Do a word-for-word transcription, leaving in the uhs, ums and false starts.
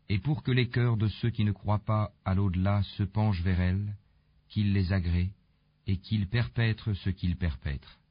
Et pour que les cœurs de ceux qui ne croient pas à l'au-delà se penchent vers elle, qu'il les agrée, et qu'il perpètre ce qu'ils perpètrent.